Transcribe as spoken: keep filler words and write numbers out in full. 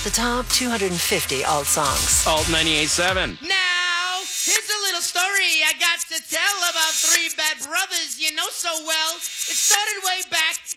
The top two hundred fifty alt songs. Alt ninety-eight point seven. Now, here's a little story I got to tell about three bad brothers you know so well. It started way back